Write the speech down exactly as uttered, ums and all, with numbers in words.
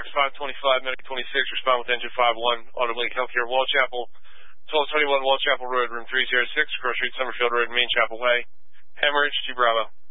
Fox five twenty-five, Medic twenty-six, respond with engine five one, Autoblink Healthcare, Wall Chapel, twelve twenty-one Wall Chapel Road, room three oh six, Cross Street, Summerfield Road, Main Chapel Way. Hemorrhage, G Bravo.